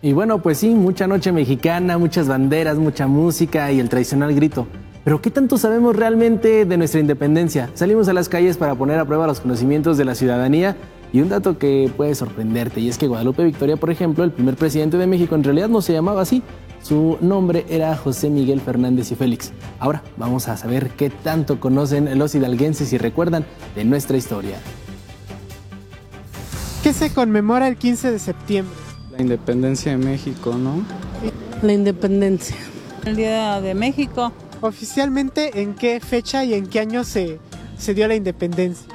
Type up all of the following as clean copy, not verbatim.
Y bueno, pues sí, mucha noche mexicana, muchas banderas, mucha música y el tradicional grito. Pero ¿qué tanto sabemos realmente de nuestra independencia? Salimos a las calles para poner a prueba los conocimientos de la ciudadanía y un dato que puede sorprenderte, y es que Guadalupe Victoria, por ejemplo, el primer presidente de México, en realidad no se llamaba así. Su nombre era José Miguel Fernández y Félix. Ahora vamos a saber qué tanto conocen los hidalguenses y recuerdan de nuestra historia. ¿Qué se conmemora el 15 de septiembre? La independencia de México, ¿no? La independencia. El Día de México. Oficialmente, ¿en qué fecha y en qué año se dio la independencia?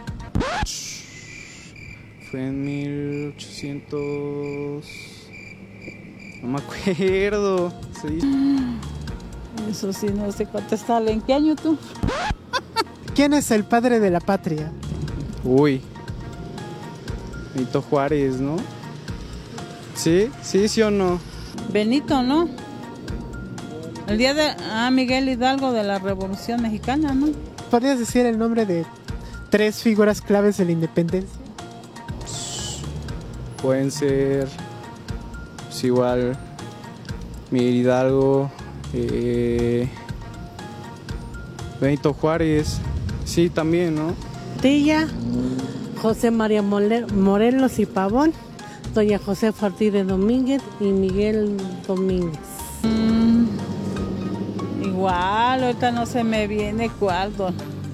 Fue en 1800... No me acuerdo. Sí. Eso sí, no sé contestarle. ¿En qué año tú? ¿Quién es el padre de la patria? Uy. Benito Juárez, ¿no? ¿Sí? ¿Sí o no? Benito, ¿no? El día de Miguel Hidalgo de la Revolución Mexicana, ¿no? ¿Podrías decir el nombre de 3 figuras claves de la independencia? Pueden ser... Pues igual... Miguel Hidalgo... Benito Juárez... Sí, también, ¿no? Tilla, José María Morelos y Pavón, doña José Ortiz de Domínguez y Miguel Domínguez. Igual, ahorita no se me viene cuál, don.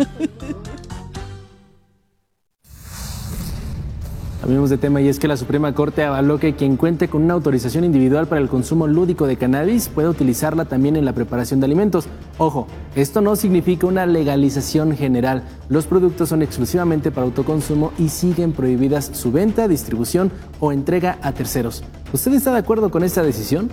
Cambiamos de tema y es que la Suprema Corte avaló que quien cuente con una autorización individual para el consumo lúdico de cannabis puede utilizarla también en la preparación de alimentos. Ojo, esto no significa una legalización general. Los productos son exclusivamente para autoconsumo y siguen prohibidas su venta, distribución o entrega a terceros. ¿Usted está de acuerdo con esta decisión?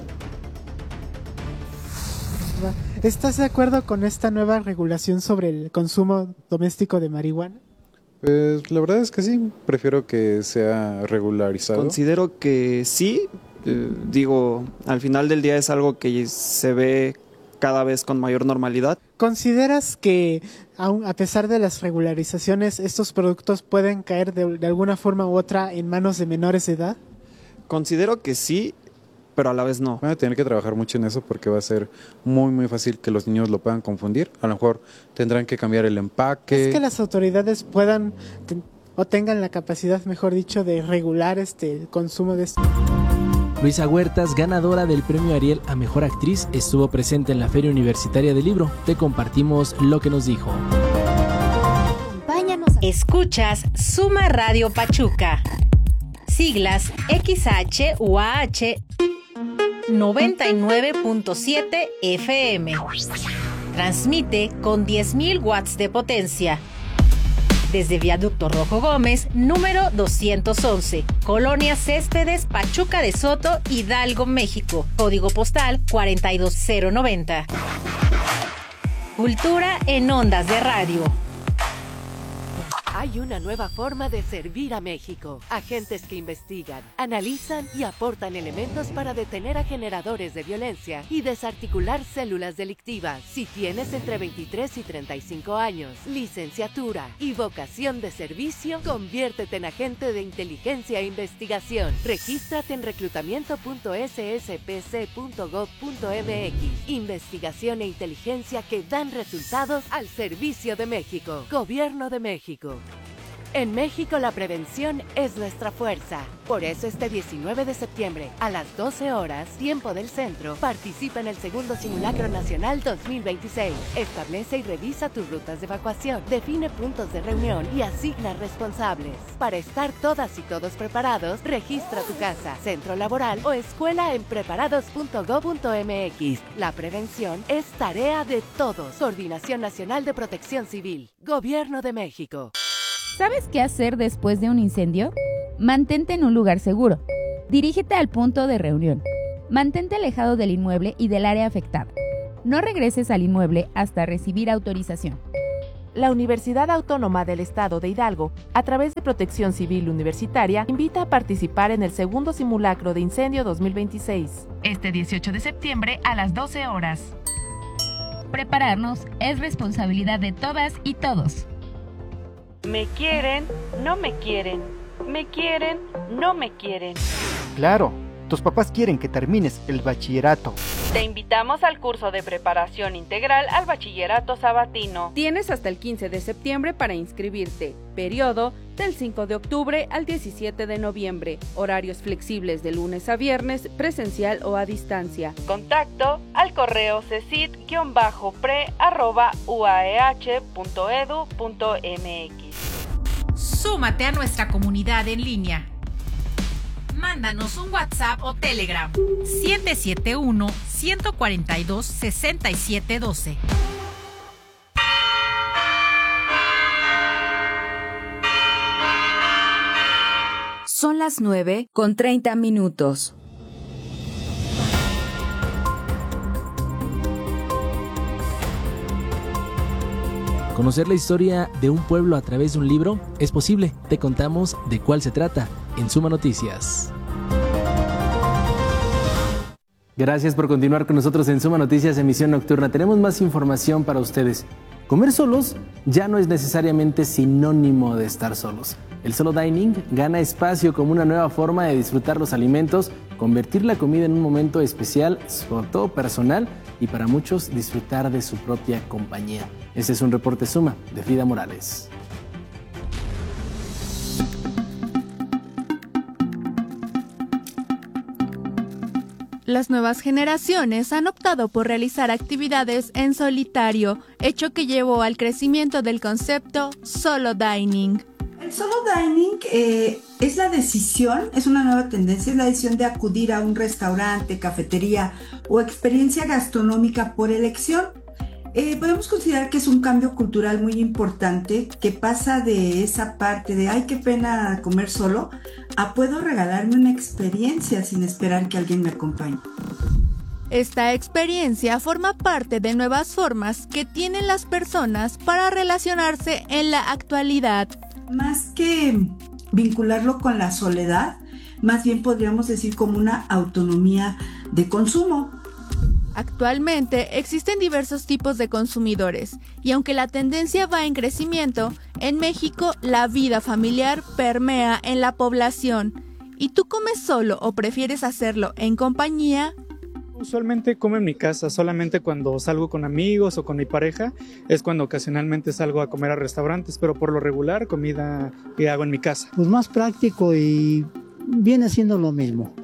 ¿Estás de acuerdo con esta nueva regulación sobre el consumo doméstico de marihuana? Pues la verdad es que sí, prefiero que sea regularizado. Considero que sí, al final del día es algo que se ve cada vez con mayor normalidad. ¿Consideras que aun a pesar de las regularizaciones estos productos pueden caer de alguna forma u otra en manos de menores de edad? Considero que sí, pero a la vez no. Van a tener que trabajar mucho en eso porque va a ser muy fácil que los niños lo puedan confundir. A lo mejor tendrán que cambiar el empaque. ¿Es que las autoridades puedan o tengan la capacidad, mejor dicho, de regular el consumo de esto? Luisa Huertas, ganadora del Premio Ariel a Mejor Actriz, estuvo presente en la Feria Universitaria del Libro. Te compartimos lo que nos dijo. Escuchas Suma Radio Pachuca. Siglas XHUAH 99.7 FM. Transmite con 10.000 watts de potencia. Desde Viaducto Rojo Gómez, número 211, Colonia Céspedes, Pachuca de Soto, Hidalgo, México. Código postal 42090. Cultura en ondas de radio. Hay una nueva forma de servir a México. Agentes que investigan, analizan y aportan elementos para detener a generadores de violencia y desarticular células delictivas. Si tienes entre 23 y 35 años, licenciatura y vocación de servicio, conviértete en agente de inteligencia e investigación. Regístrate en reclutamiento.sspc.gov.mx. Investigación e inteligencia que dan resultados al servicio de México. Gobierno de México. En México la prevención es nuestra fuerza. Por eso este 19 de septiembre, a las 12 horas, tiempo del centro, participa en el segundo Simulacro Nacional 2026. Establece y revisa tus rutas de evacuación, define puntos de reunión y asigna responsables. Para estar todas y todos preparados, registra tu casa, centro laboral o escuela en preparados.gov.mx. La prevención es tarea de todos. Coordinación Nacional de Protección Civil. Gobierno de México. ¿Sabes qué hacer después de un incendio? Mantente en un lugar seguro. Dirígete al punto de reunión. Mantente alejado del inmueble y del área afectada. No regreses al inmueble hasta recibir autorización. La Universidad Autónoma del Estado de Hidalgo, a través de Protección Civil Universitaria, invita a participar en el segundo simulacro de incendio 2026. Este 18 de septiembre a las 12 horas. Prepararnos es responsabilidad de todas y todos. Me quieren, no me quieren. Me quieren, no me quieren. Claro, tus papás quieren que termines el bachillerato. Te invitamos al curso de preparación integral al bachillerato sabatino. Tienes hasta el 15 de septiembre para inscribirte. Periodo del 5 de octubre al 17 de noviembre. Horarios flexibles de lunes a viernes, presencial o a distancia. Contacto al correo cesid-pre@uaeh.edu.mx. Súmate a nuestra comunidad en línea. Mándanos un WhatsApp o Telegram 771-142-6712. Son las 9:30. ¿Conocer la historia de un pueblo a través de un libro? Es posible. Te contamos de cuál se trata en Suma Noticias. Gracias por continuar con nosotros en Suma Noticias, emisión nocturna. Tenemos más información para ustedes. Comer solos ya no es necesariamente sinónimo de estar solos. El solo dining gana espacio como una nueva forma de disfrutar los alimentos, convertir la comida en un momento especial, sobre todo personal, y para muchos disfrutar de su propia compañía. Este es un reporte Suma de Frida Morales. Las nuevas generaciones han optado por realizar actividades en solitario, hecho que llevó al crecimiento del concepto solo dining. El solo dining es la decisión, es una nueva tendencia, es la decisión de acudir a un restaurante, cafetería o experiencia gastronómica por elección. Podemos considerar que es un cambio cultural muy importante que pasa de esa parte de ¡ay, qué pena comer solo! A puedo regalarme una experiencia sin esperar que alguien me acompañe. Esta experiencia forma parte de nuevas formas que tienen las personas para relacionarse en la actualidad. Más que vincularlo con la soledad, más bien podríamos decir como una autonomía de consumo. Actualmente existen diversos tipos de consumidores y aunque la tendencia va en crecimiento, en México la vida familiar permea en la población. ¿Y tú comes solo o prefieres hacerlo en compañía? Usualmente como en mi casa, solamente cuando salgo con amigos o con mi pareja es cuando ocasionalmente salgo a comer a restaurantes, pero por lo regular comida que hago en mi casa. Pues más práctico y viene siendo lo mismo,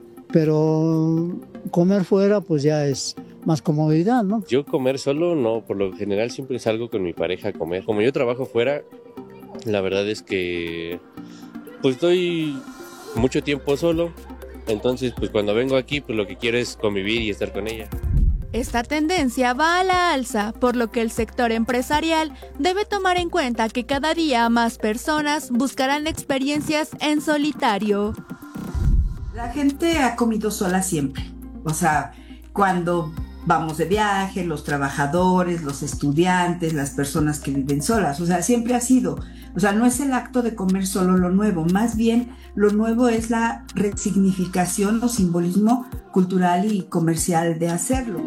pero comer fuera pues ya es más comodidad, ¿no? Yo comer solo no, por lo general siempre salgo con mi pareja a comer. Como yo trabajo fuera, la verdad es que pues estoy mucho tiempo solo. Entonces, pues cuando vengo aquí, pues lo que quiero es convivir y estar con ella. Esta tendencia va a la alza, por lo que el sector empresarial debe tomar en cuenta que cada día más personas buscarán experiencias en solitario. La gente ha comido sola siempre. O sea, cuando vamos de viaje, los trabajadores, los estudiantes, las personas que viven solas. O sea, siempre ha sido. O sea, no es el acto de comer solo lo nuevo, más bien lo nuevo es la resignificación o simbolismo cultural y comercial de hacerlo.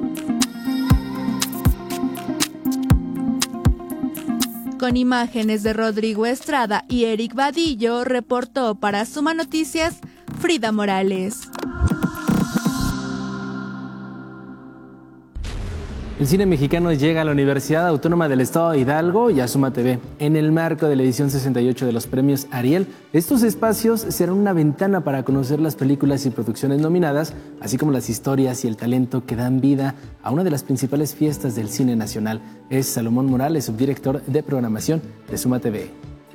Con imágenes de Rodrigo Estrada y Eric Vadillo, reportó para Suma Noticias, Frida Morales. El cine mexicano llega a la Universidad Autónoma del Estado de Hidalgo y a Suma TV. En el marco de la edición 68 de los premios Ariel, estos espacios serán una ventana para conocer las películas y producciones nominadas, así como las historias y el talento que dan vida a una de las principales fiestas del cine nacional. Es Salomón Morales, subdirector de programación de Suma TV.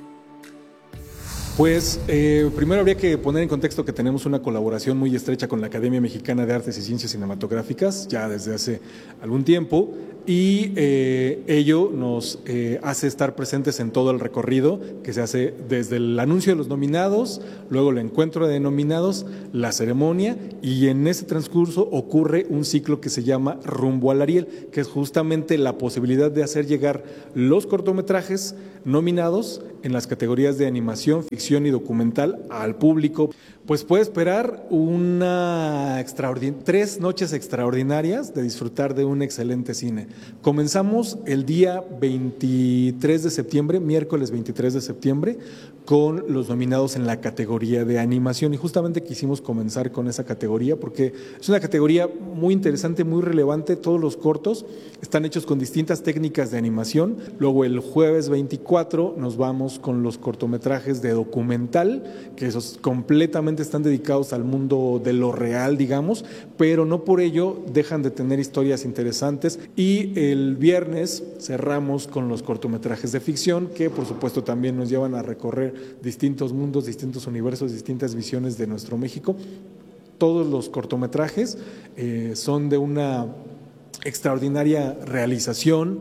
Pues primero habría que poner en contexto que tenemos una colaboración muy estrecha con la Academia Mexicana de Artes y Ciencias Cinematográficas ya desde hace algún tiempo y ello nos hace estar presentes en todo el recorrido que se hace desde el anuncio de los nominados, luego el encuentro de nominados, la ceremonia y en ese transcurso ocurre un ciclo que se llama Rumbo al Ariel, que es justamente la posibilidad de hacer llegar los cortometrajes nominados en las categorías de animación, ficción y documental al público. Pues puede esperar una 3 noches extraordinarias de disfrutar de un excelente cine. Comenzamos el día 23 de septiembre, miércoles 23 de septiembre, con los nominados en la categoría de animación. Y justamente quisimos comenzar con esa categoría porque es una categoría muy interesante, muy relevante. Todos los cortos están hechos con distintas técnicas de animación. Luego el jueves 24 nos vamos con los cortometrajes de documental, que esos completamente están dedicados al mundo de lo real, digamos, pero no por ello dejan de tener historias interesantes. Y el viernes cerramos con los cortometrajes de ficción, que por supuesto también nos llevan a recorrer distintos mundos, distintos universos, distintas visiones de nuestro México. Todos los cortometrajes son de una extraordinaria realización,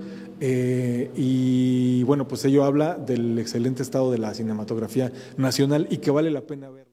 y bueno, pues ello habla del excelente estado de la cinematografía nacional y que vale la pena ver.